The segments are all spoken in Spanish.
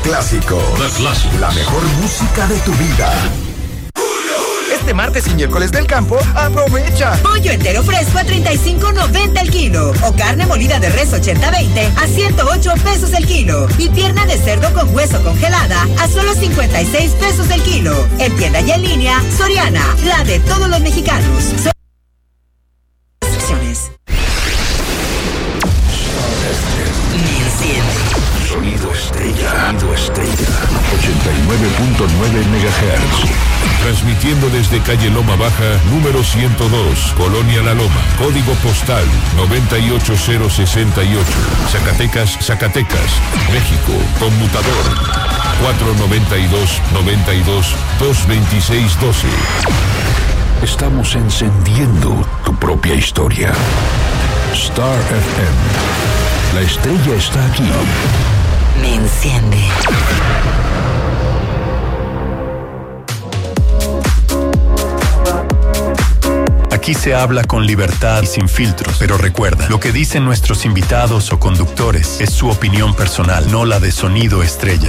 clásicos. La mejor música de tu vida. Este martes y miércoles del campo, aprovecha. Pollo entero fresco a $35.90 el kilo. O carne molida de res 80-20 a $108 el kilo. Y pierna de cerdo con hueso congelada a solo $56 el kilo. En tienda y en línea, Soriana, la de todos los mexicanos. Sonido Estrella. 89.9 MHz. Transmitiendo desde calle Loma Baja, número 102, Colonia La Loma, código postal 98068, Zacatecas, México, conmutador 492-226-12. Estamos encendiendo tu propia historia. Star FM. La estrella está aquí. Me enciende. Aquí se habla con libertad y sin filtros, pero recuerda, lo que dicen nuestros invitados o conductores es su opinión personal, no la de Sonido Estrella.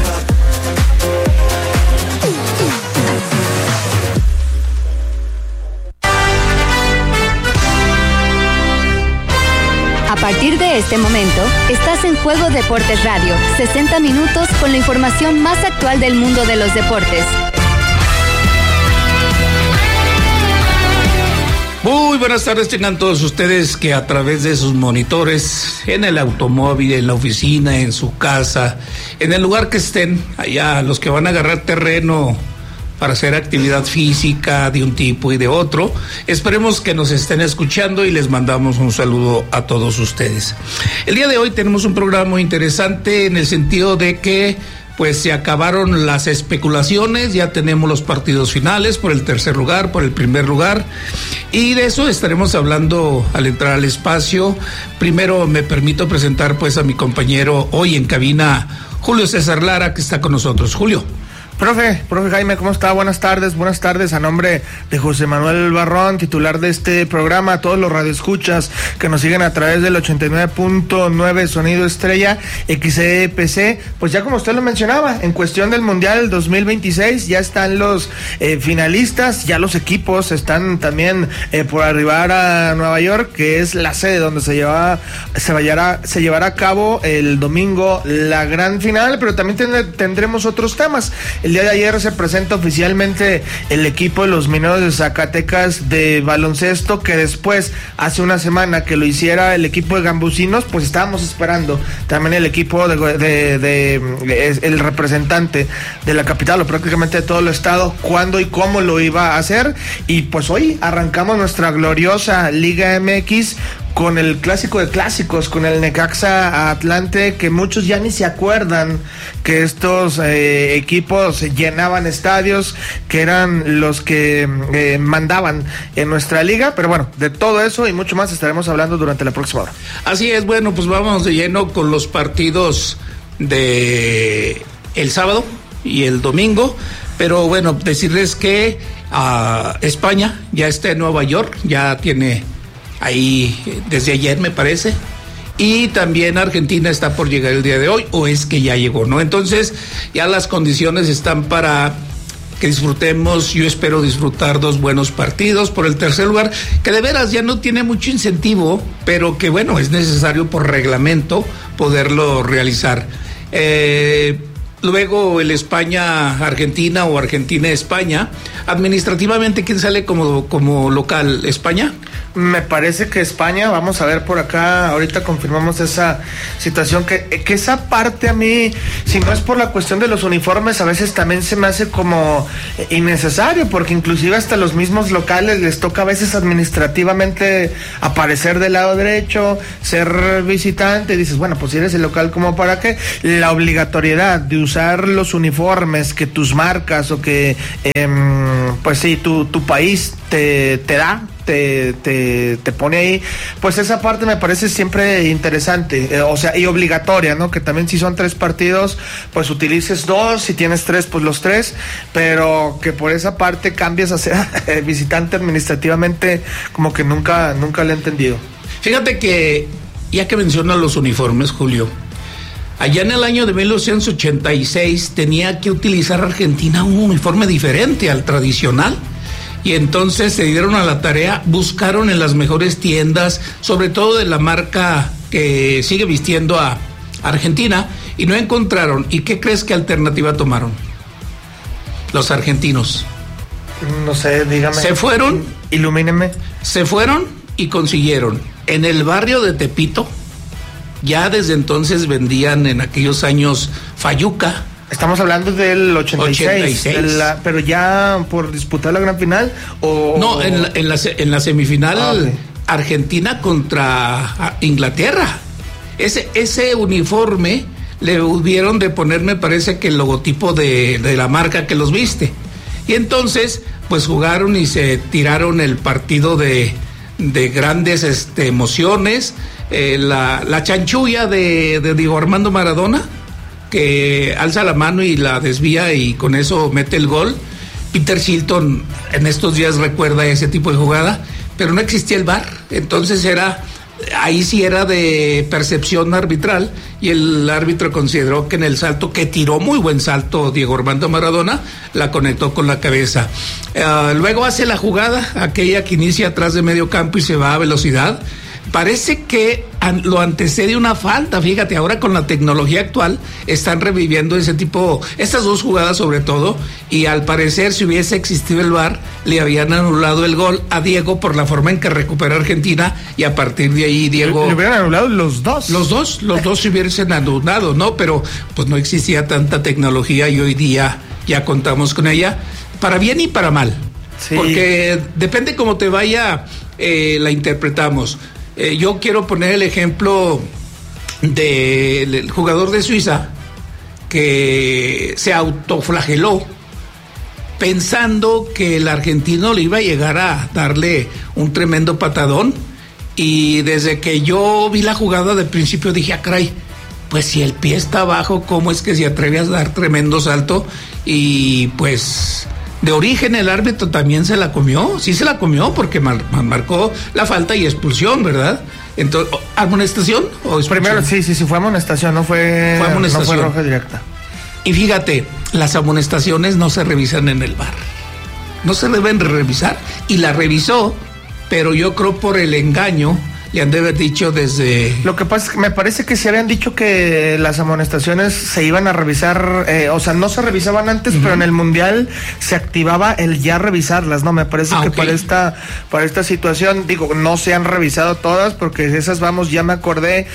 A partir de este momento, estás en Juego Deportes Radio, 60 minutos con la información más actual del mundo de los deportes. Muy buenas tardes, tengan todos ustedes que a través de sus monitores, en el automóvil, en la oficina, en su casa, en el lugar que estén, allá los que van a agarrar terreno para hacer actividad física de un tipo y de otro, esperemos que nos estén escuchando y les mandamos un saludo a todos ustedes. El día de hoy tenemos un programa muy interesante en el sentido de que pues se acabaron las especulaciones, ya tenemos los partidos finales por el tercer lugar, por el primer lugar, y de eso estaremos hablando al entrar al espacio. Primero me permito presentar pues a mi compañero hoy en cabina, Julio César Lara, que está con nosotros. Julio. Profe Jaime, ¿cómo está? Buenas tardes, a nombre de José Manuel Barrón, titular de este programa, a todos los radioescuchas que nos siguen a través del 89.9 Sonido Estrella, XEPC, pues ya como usted lo mencionaba, en cuestión del Mundial 2026, ya están los finalistas, ya los equipos están también por arribar a Nueva York, que es la sede donde se llevará a cabo el domingo la gran final, pero también tendremos otros temas. El día de ayer se presenta oficialmente el equipo de los Mineros de Zacatecas de baloncesto, que después, hace una semana que lo hiciera el equipo de Gambusinos, pues estábamos esperando también el equipo el representante de la capital o prácticamente de todo el estado, cuándo y cómo lo iba a hacer, y pues hoy arrancamos nuestra gloriosa Liga MX con el clásico de clásicos, con el Necaxa Atlante, que muchos ya ni se acuerdan que estos equipos llenaban estadios, que eran los que mandaban en nuestra liga, pero bueno, de todo eso y mucho más estaremos hablando durante la próxima hora. Así es, bueno, pues vamos de lleno con los partidos de el sábado y el domingo, pero bueno, decirles que España ya está en Nueva York, ya tiene ahí desde ayer me parece, y también Argentina está por llegar el día de hoy, o es que ya llegó, ¿no? Entonces ya las condiciones están para que disfrutemos, yo espero disfrutar dos buenos partidos por el tercer lugar, que de veras ya no tiene mucho incentivo, pero que bueno, es necesario por reglamento poderlo realizar. Luego el España-Argentina o Argentina-España, administrativamente, ¿quién sale como local? ¿España? Me parece que España, vamos a ver por acá, ahorita confirmamos esa situación, que esa parte a mí, si no es por la cuestión de los uniformes, a veces también se me hace como innecesario, porque inclusive hasta los mismos locales les toca a veces administrativamente aparecer del lado derecho, ser visitante, y dices, bueno, pues si eres el local, ¿cómo para qué? La obligatoriedad de usar los uniformes que tus marcas o que, pues sí, tu país te da, te pone ahí, pues esa parte me parece siempre interesante, o sea, y obligatoria, ¿no? Que también si son 3 partidos, pues utilices 2, si tienes 3, pues los 3, pero que por esa parte cambies a ser visitante administrativamente, como que nunca lo he entendido. Fíjate que, ya que mencionas los uniformes, Julio, Allá en el año de 1986 tenía que utilizar Argentina un uniforme diferente al tradicional. Y entonces se dieron a la tarea, buscaron en las mejores tiendas, sobre todo de la marca que sigue vistiendo a Argentina, y no encontraron. ¿Y qué crees que alternativa tomaron los argentinos? No sé, dígame. Se fueron. Ilumíneme. Se fueron y consiguieron en el barrio de Tepito. Ya desde entonces vendían en aquellos años fayuca. Estamos hablando del 86. Pero ya por disputar la gran final o... No, en la semifinal okay. Argentina contra Inglaterra. Ese uniforme le hubieron de poner, me parece que el logotipo de la marca que los viste. Y entonces, pues jugaron y se tiraron el partido de grandes emociones. La chanchulla de Diego Armando Maradona, que alza la mano y la desvía y con eso mete el gol. Peter Shilton en estos días recuerda ese tipo de jugada, pero no existía el VAR, entonces ahí sí era de percepción arbitral, y el árbitro consideró que en el salto, que tiró muy buen salto Diego Armando Maradona, la conectó con la cabeza. Luego hace la jugada, aquella que inicia atrás de medio campo y se va a velocidad. Parece que lo antecede una falta, fíjate, ahora con la tecnología actual están reviviendo estas dos jugadas sobre todo, y al parecer si hubiese existido el VAR, le habían anulado el gol a Diego por la forma en que recupera Argentina, y a partir de ahí Diego... ¿Le hubieran anulado los dos? Los dos se hubiesen anulado, ¿no? Pero pues no existía tanta tecnología y hoy día ya contamos con ella, para bien y para mal, sí. Porque depende cómo te vaya, la interpretamos. Yo quiero poner el ejemplo del jugador de Suiza que se autoflageló pensando que el argentino le iba a llegar a darle un tremendo patadón, y desde que yo vi la jugada de principio dije, caray, pues si el pie está abajo, ¿cómo es que se atreve a dar tremendo salto? Y pues... de origen el árbitro también se la comió, sí se la comió, porque marcó la falta y expulsión, ¿verdad? Entonces, ¿amonestación o expulsión? Primero, sí, fue amonestación, no fue amonestación. No fue roja directa. Y fíjate, las amonestaciones no se revisan en el VAR, no se deben revisar, y la revisó, pero yo creo por el engaño le han de haber dicho desde... Lo que pasa es que me parece que se habían dicho que las amonestaciones se iban a revisar, o sea, no se revisaban antes, pero en el Mundial se activaba el ya revisarlas, ¿no? Me parece que okay. para esta situación, digo, no se han revisado todas, porque esas, vamos, ya me acordé,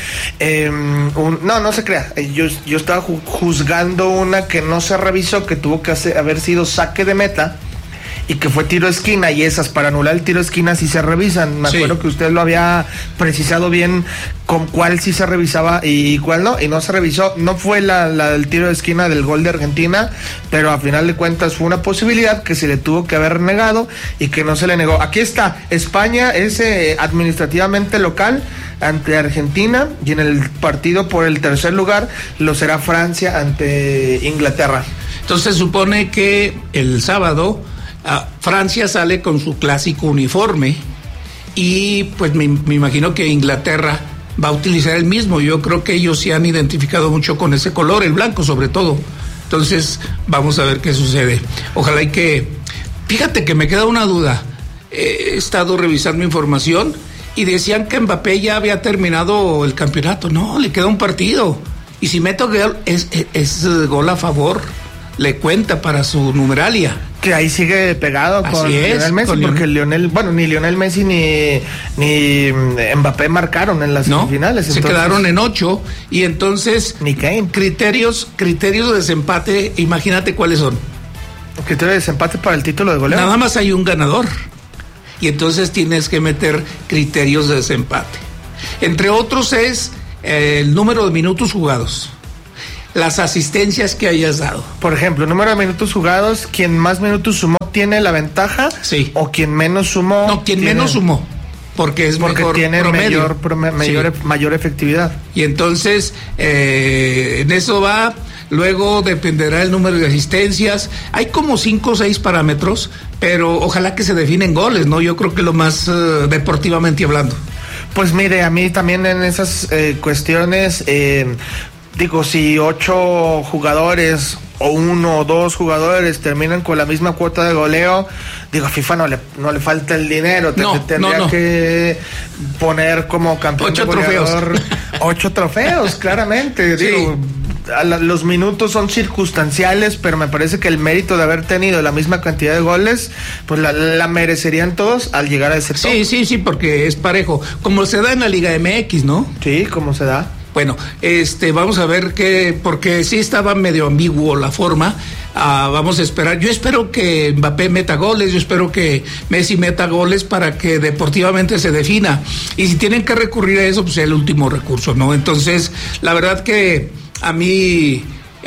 no se crea, yo estaba juzgando una que no se revisó, que tuvo que haber sido saque de meta, y que fue tiro de esquina, y esas para anular el tiro de esquina sí se revisan. Me acuerdo que usted lo había precisado bien con cuál sí se revisaba y cuál no, y no se revisó. No fue la del tiro de esquina del gol de Argentina, pero a final de cuentas fue una posibilidad que se le tuvo que haber negado y que no se le negó. Aquí está, España es administrativamente local ante Argentina, y en el partido por el tercer lugar lo será Francia ante Inglaterra. Entonces se supone que el sábado Francia sale con su clásico uniforme, y pues me imagino que Inglaterra va a utilizar el mismo. Yo creo que ellos se han identificado mucho con ese color, el blanco sobre todo. Entonces vamos a ver qué sucede. Ojalá y que... Fíjate que me queda una duda. He estado revisando información y decían que Mbappé ya había terminado el campeonato. No, le queda un partido, y si mete gol es gol a favor, le cuenta para su numeralia. Que ahí sigue pegado con Lionel Messi, porque ni Lionel Messi ni Mbappé marcaron en las semifinales. Se quedaron en 8, y entonces ni Kane. Criterios de desempate, imagínate cuáles son. Criterio de desempate para el título de goleo. Nada más hay un ganador, y entonces tienes que meter criterios de desempate. Entre otros es el número de minutos jugados, las asistencias que hayas dado. Por ejemplo, número de minutos jugados, quien más minutos sumó tiene la ventaja, sí. O quien menos sumó. No, quien menos sumó, porque tiene promedio. mayor efectividad. Y entonces en eso va. Luego dependerá el número de asistencias. Hay como 5 o 6 parámetros, pero ojalá que se definen goles, ¿no? Yo creo que lo más deportivamente hablando. Pues mire, a mí también en esas cuestiones digo, si 8 jugadores o 1 o 2 jugadores terminan con la misma cuota de goleo, digo, a FIFA no le falta el dinero, tendría que poner como campeón 8 de goleador trofeos. 8 trofeos, claramente, Sí. digo, los minutos son circunstanciales, pero me parece que el mérito de haber tenido la misma cantidad de goles, pues la merecerían todos al llegar a ese top. Sí, porque es parejo, como se da en la Liga MX, ¿no? Sí, como se da. Bueno, vamos a ver porque sí estaba medio ambiguo la forma. Vamos a esperar. Yo espero que Mbappé meta goles, yo espero que Messi meta goles para que deportivamente se defina. Y si tienen que recurrir a eso, pues es el último recurso, ¿no? Entonces, la verdad que a mí,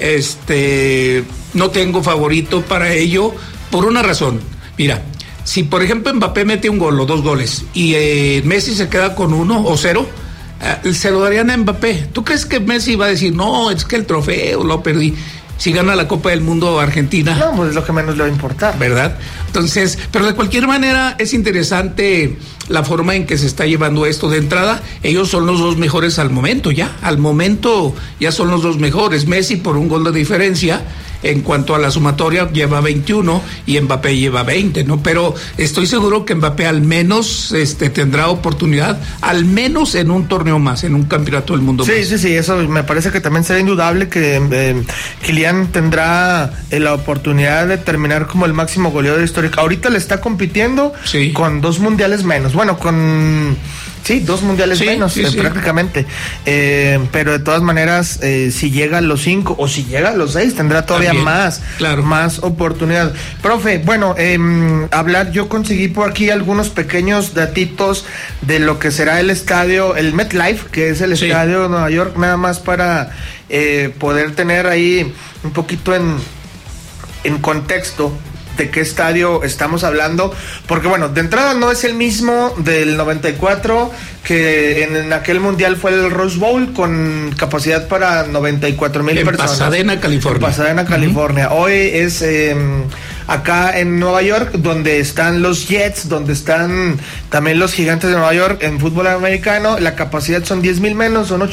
no tengo favorito para ello por una razón. Mira, si por ejemplo Mbappé mete un gol o 2 goles y Messi se queda con 1 o 0, se lo darían a Mbappé. ¿Tú crees que Messi va a decir, no, es que el trofeo lo perdí? Si gana la Copa del Mundo Argentina. No, pues es lo que menos le va a importar. ¿Verdad? Entonces, pero de cualquier manera es interesante la forma en que se está llevando esto. De entrada, ellos son los 2 mejores al momento ya. Al momento ya son los 2 mejores. Messi por un gol de diferencia. En cuanto a la sumatoria, lleva 21 y Mbappé lleva 20, ¿no? Pero estoy seguro que Mbappé al menos tendrá oportunidad, al menos en un torneo más, en un campeonato del mundo más. Sí, eso me parece que también será indudable que Kylian tendrá la oportunidad de terminar como el máximo goleador histórico. Ahorita le está compitiendo con 2 mundiales menos. Bueno, con... Sí, 2 mundiales menos, prácticamente. Pero de todas maneras, si llega a los 5 o si llega a los 6, tendrá todavía más oportunidad. Profe, bueno, yo conseguí por aquí algunos pequeños datitos de lo que será el estadio, el MetLife, que es el estadio de Nueva York, nada más para poder tener ahí un poquito en contexto de qué estadio estamos hablando, porque bueno, de entrada no es el mismo del 94, que en aquel mundial fue el Rose Bowl con capacidad para 94,000 personas. En Pasadena, California. Hoy es acá en Nueva York, donde están los Jets, donde están también los Gigantes de Nueva York en fútbol americano. La capacidad son 10,000 menos, son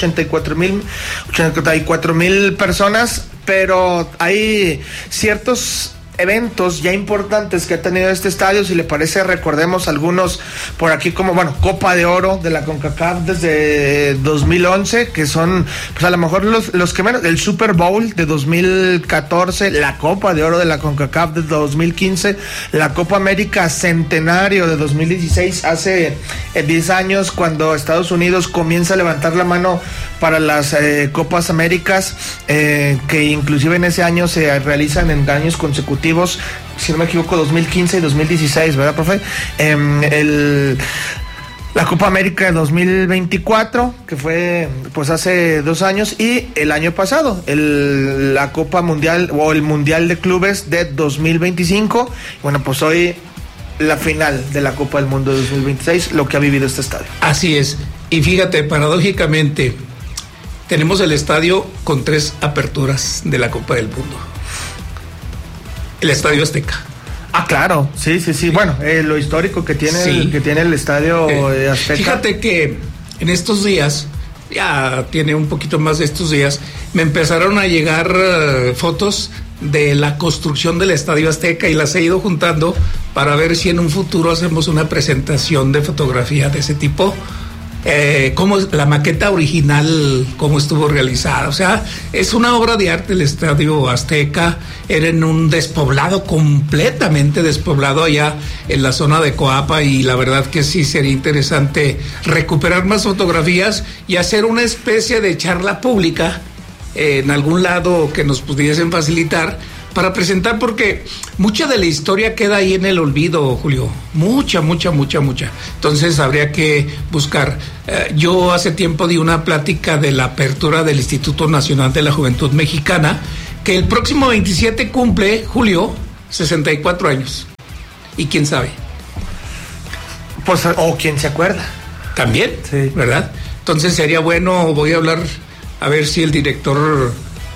84,000 personas, pero hay ciertos eventos ya importantes que ha tenido este estadio. Si le parece, recordemos algunos por aquí, como Copa de Oro de la CONCACAF desde 2011, que son pues a lo mejor los que menos, el Super Bowl de 2014, la Copa de Oro de la CONCACAF de 2015, la Copa América Centenario de 2016, hace 10 años, cuando Estados Unidos comienza a levantar la mano para las Copas Américas, que inclusive en ese año se realizan en años consecutivos, si no me equivoco, 2015 y 2016, ¿verdad, profe? La Copa América de 2024, que fue pues hace 2 años, y el año pasado, la Copa Mundial o el Mundial de Clubes de 2025. Bueno, pues hoy la final de la Copa del Mundo de 2026, lo que ha vivido este estadio. Así es, y fíjate, paradójicamente, tenemos el estadio con 3 aperturas de la Copa del Mundo. El Estadio Azteca. Ah, claro, sí. Bueno, lo histórico que tiene, el Estadio Azteca. Fíjate que en estos días, ya tiene un poquito más de estos días, me empezaron a llegar fotos de la construcción del Estadio Azteca y las he ido juntando para ver si en un futuro hacemos una presentación de fotografía de ese tipo. Cómo la maqueta original, cómo estuvo realizada. O sea, es una obra de arte el Estadio Azteca. Era en un despoblado, completamente despoblado allá en la zona de Coapa, y la verdad que sí sería interesante recuperar más fotografías y hacer una especie de charla pública en algún lado que nos pudiesen facilitar para presentar, porque mucha de la historia queda ahí en el olvido, Julio. Mucha. Entonces habría que buscar. Yo hace tiempo di una plática de la apertura del Instituto Nacional de la Juventud Mexicana, que el próximo 27 cumple, Julio, 64 años. Y quién sabe. Pues, o quién se acuerda. También, sí, ¿verdad? Entonces sería bueno, voy a hablar, a ver si el director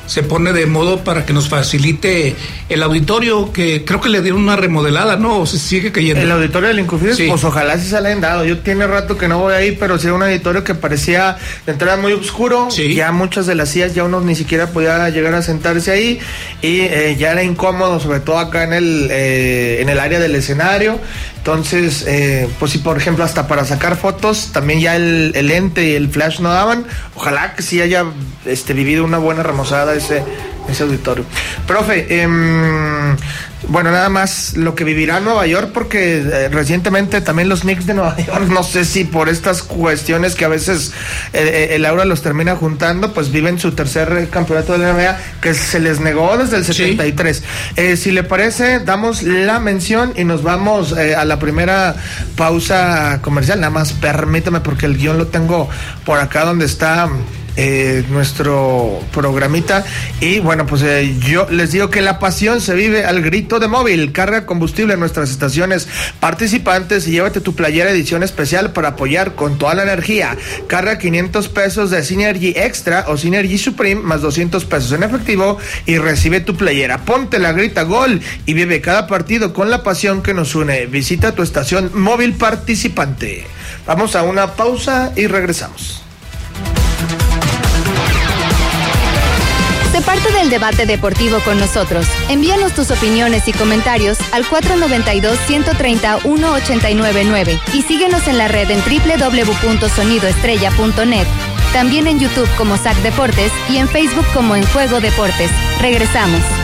se pone de modo para que nos facilite el auditorio, que creo que le dieron una remodelada, ¿no? O se sigue cayendo. ¿El auditorio del Incufides? Sí. Pues ojalá sí se le hayan dado. Yo tiene rato que no voy ahí, pero sí era un auditorio que parecía de entrada muy oscuro. Sí. Ya muchas de las sillas ya uno ni siquiera podía llegar a sentarse ahí y ya era incómodo, sobre todo acá en el área del escenario. Entonces, pues si por ejemplo hasta para sacar fotos también ya el lente y el flash no daban. Ojalá que sí haya vivido una buena remozada ese auditorio. Profe, bueno, nada más lo que vivirá Nueva York, porque recientemente también los Knicks de Nueva York, no sé si por estas cuestiones que a veces el aura los termina juntando, pues viven su tercer campeonato de la NBA, que se les negó desde el 73. Sí. Si le parece, damos la mención y nos vamos a la primera pausa comercial. Nada más permítame, porque el guión lo tengo por acá donde está nuestro programita. Y bueno, pues yo les digo que la pasión se vive al grito de Móvil. Carga combustible en nuestras estaciones participantes y llévate tu playera edición especial para apoyar con toda la energía. Carga 500 pesos de Synergy Extra o Synergy Supreme más 200 pesos en efectivo y recibe tu playera. Ponte la grita gol y vive cada partido con la pasión que nos une. Visita tu estación Móvil participante. Vamos a una pausa y regresamos. Sé parte del debate deportivo con nosotros. Envíanos tus opiniones y comentarios al 492-130-1899 y síguenos en la red en www.sonidoestrella.net. También en YouTube como SAC Deportes y en Facebook como En Juego Deportes. Regresamos.